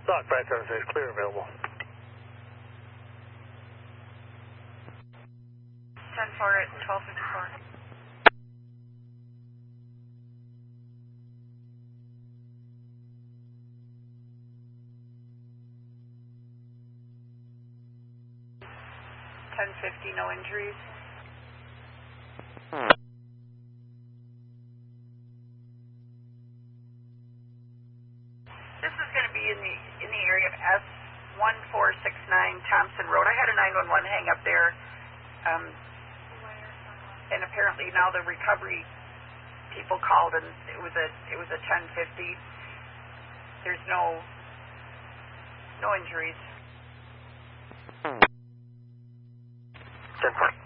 Dock 576, clear available. 10-4 at 1254. No injuries. This is going to be in the area of S1469 Thompson Road. I had a 911 hang up there, and apparently now the recovery people called, and it was a 1050. There's no injuries. 10-4.